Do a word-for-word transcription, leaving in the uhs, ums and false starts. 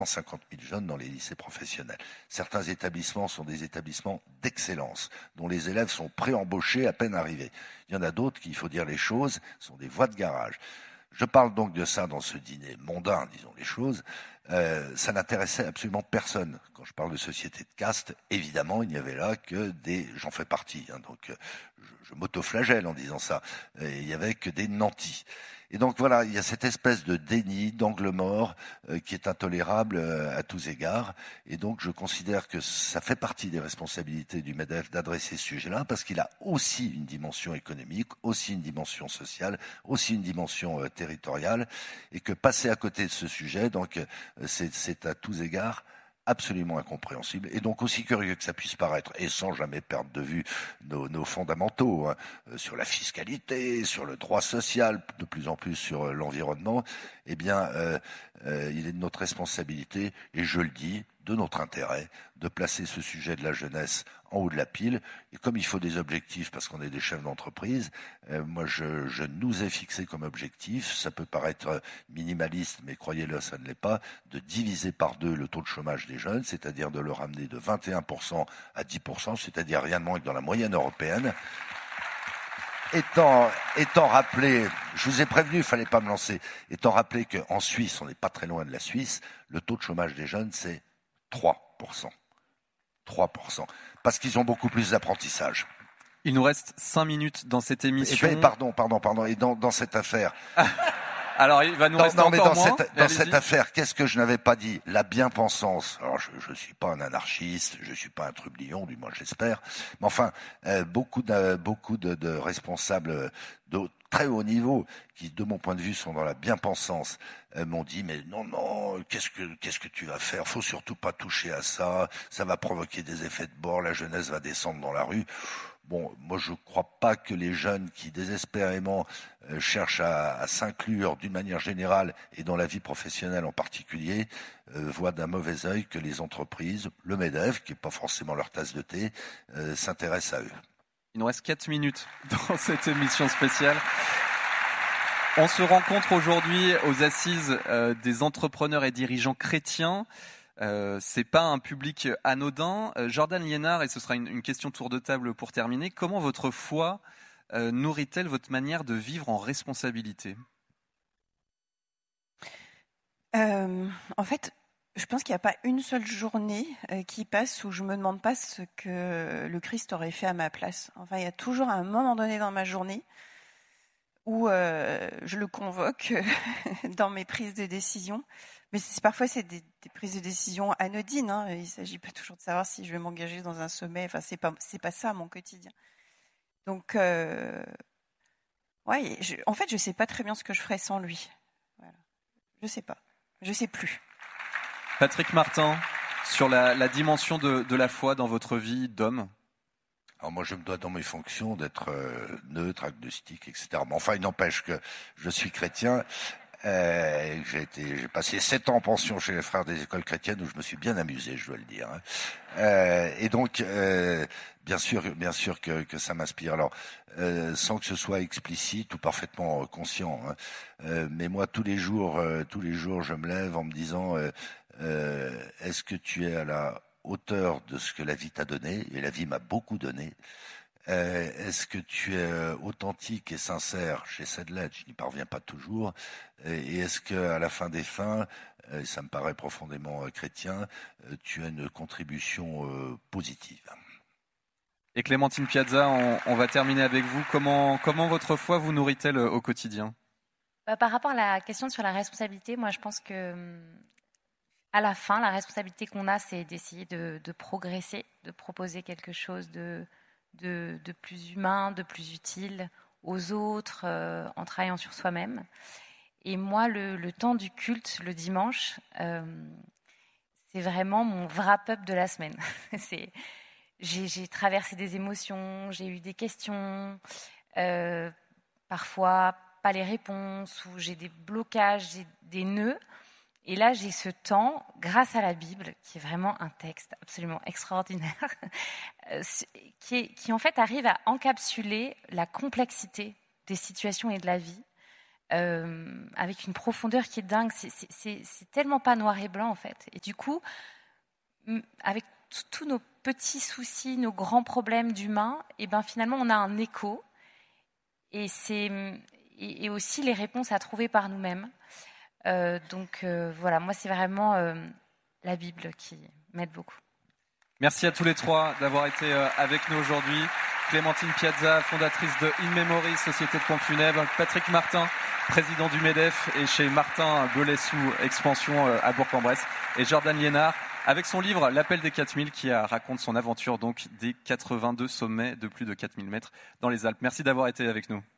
cent cinquante mille jeunes dans les lycées professionnels. Certains établissements sont des établissements d'excellence, dont les élèves sont pré-embauchés à peine arrivés. Il y en a d'autres qui, il faut dire les choses, sont des voies de garage. Je parle donc de ça dans ce dîner mondain, disons les choses. Euh, ça n'intéressait absolument personne. Quand je parle de société de caste, évidemment, il n'y avait là que des... J'en fais partie, hein, donc je, je m'autoflagelle en disant ça. Et il n'y avait que des nantis. Et donc voilà, il y a cette espèce de déni, d'angle mort euh, qui est intolérable euh, à tous égards. Et donc je considère que ça fait partie des responsabilités du MEDEF d'adresser ce sujet-là, parce qu'il a aussi une dimension économique, aussi une dimension sociale, aussi une dimension euh, territoriale, et que passer à côté de ce sujet, donc euh, c'est, c'est à tous égards absolument incompréhensible, et donc aussi curieux que ça puisse paraître, et sans jamais perdre de vue nos, nos fondamentaux, hein, sur la fiscalité, sur le droit social, de plus en plus sur l'environnement, eh bien, euh, euh, il est de notre responsabilité, et je le dis, de notre intérêt, de placer ce sujet de la jeunesse en haut de la pile. Et comme il faut des objectifs, parce qu'on est des chefs d'entreprise, euh, moi je, je nous ai fixé comme objectif, ça peut paraître minimaliste, mais croyez-le, ça ne l'est pas, de diviser par deux le taux de chômage des jeunes, c'est-à-dire de le ramener de vingt et un pour cent à dix pour cent, c'est-à-dire rien de moins que dans la moyenne européenne. Étant, étant rappelé, je vous ai prévenu, il ne fallait pas me lancer, étant rappelé qu'en Suisse, on n'est pas très loin de la Suisse, le taux de chômage des jeunes, c'est trois pour cent. trois pour cent. Parce qu'ils ont beaucoup plus d'apprentissage. Il nous reste cinq minutes dans cette émission. Et, pardon, pardon, pardon. Et dans, dans cette affaire... Alors, il va nous non, rester non, encore mais dans moins. Cette, dans cette affaire, qu'est-ce que je n'avais pas dit? La bien-pensance. Alors, je ne suis pas un anarchiste, je ne suis pas un trublion, du moins j'espère. Mais enfin, euh, beaucoup, de, beaucoup de, de responsables de très haut niveau, qui, de mon point de vue, sont dans la bien-pensance, euh, m'ont dit, mais non, non, qu'est-ce que, qu'est-ce que tu vas faire? Faut surtout pas toucher à ça. Ça va provoquer des effets de bord. La jeunesse va descendre dans la rue. Bon, moi je ne crois pas que les jeunes qui désespérément euh, cherchent à, à s'inclure d'une manière générale et dans la vie professionnelle en particulier euh, voient d'un mauvais œil que les entreprises, le MEDEF, qui n'est pas forcément leur tasse de thé, euh, s'intéressent à eux. Il nous reste quatre minutes dans cette émission spéciale. On se rencontre aujourd'hui aux assises euh, des entrepreneurs et dirigeants chrétiens. Euh, c'est pas un public anodin. Euh, Jordan Liénard, et ce sera une, une question tour de table pour terminer, comment votre foi euh, nourrit-elle votre manière de vivre en responsabilité? euh, En fait, je pense qu'il n'y a pas une seule journée euh, qui passe où je me demande pas ce que le Christ aurait fait à ma place. Enfin, il y a toujours un moment donné dans ma journée où euh, je le convoque dans mes prises de décision. Mais c'est, parfois, c'est des, des prises de décision anodines. Hein. Il ne s'agit pas toujours de savoir si je vais m'engager dans un sommet. Enfin, c'est pas, c'est pas ça mon quotidien. Donc, euh, ouais, je, en fait, je ne sais pas très bien ce que je ferais sans lui. Voilà. Je ne sais pas. Je ne sais plus. Patrick Martin, sur la, la dimension de, de la foi dans votre vie d'homme. Alors moi, je me dois dans mes fonctions d'être euh, neutre, agnostique, et cetera. Mais enfin, il n'empêche que je suis chrétien. Euh, j'ai, été, j'ai passé sept ans en pension chez les Frères des Écoles Chrétiennes où je me suis bien amusé, je dois le dire. Hein. Euh, et donc, euh, bien sûr, bien sûr que, que ça m'inspire. Alors, euh, sans que ce soit explicite ou parfaitement conscient. Hein. Euh, mais moi, tous les jours, euh, tous les jours, je me lève en me disant euh, euh, est-ce que tu es à la hauteur de ce que la vie t'a donné? Et la vie m'a beaucoup donné. Euh, est-ce que tu es euh, authentique et sincère? J'essaie de l'être, je n'y parviens pas toujours. Et est-ce qu'à la fin des fins, euh, ça me paraît profondément euh, chrétien, euh, tu as une contribution euh, positive? Et Clémentine Piazza, on, on va terminer avec vous. Comment, comment votre foi vous nourrit-elle au quotidien? Bah, par rapport à la question sur la responsabilité, moi je pense que à la fin, la responsabilité qu'on a, c'est d'essayer de, de progresser, de proposer quelque chose de De, de plus humain, de plus utile aux autres, euh, en travaillant sur soi-même. Et moi, le, le temps du culte, le dimanche, euh, c'est vraiment mon wrap-up de la semaine. c'est, j'ai, j'ai traversé des émotions, j'ai eu des questions, euh, parfois pas les réponses, ou j'ai des blocages, j'ai des nœuds. Et là, j'ai ce temps, grâce à la Bible, qui est vraiment un texte absolument extraordinaire, qui, est, qui en fait arrive à encapsuler la complexité des situations et de la vie, euh, avec une profondeur qui est dingue. C'est, c'est, c'est, c'est tellement pas noir et blanc en fait. Et du coup, avec tous nos petits soucis, nos grands problèmes d'humains, et ben finalement on a un écho. Et c'est et, et aussi les réponses à trouver par nous-mêmes. Euh, donc euh, voilà, moi c'est vraiment euh, la Bible qui m'aide beaucoup. Merci à tous les trois d'avoir été euh, avec nous aujourd'hui. Clémentine Piazza, fondatrice de In Memory, société de pompes funèbres. Patrick Martin, président du MEDEF et chez Martin Belay-sous Expansion euh, à Bourg-en-Bresse. Et Jordan Liénard, avec son livre L'appel des quatre mille, qui a, raconte son aventure donc des quatre-vingt-deux sommets de plus de quatre mille mètres dans les Alpes. Merci d'avoir été avec nous.